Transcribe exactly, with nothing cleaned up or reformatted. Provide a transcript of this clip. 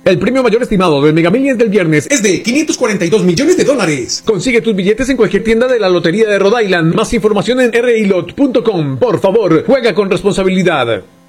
El premio mayor estimado del Mega Millions del viernes es de quinientos cuarenta y dos millones de dólares. Consigue tus billetes en cualquier tienda de la Lotería de Rhode Island. Más información en r i lot punto com. Por favor, juega con responsabilidad.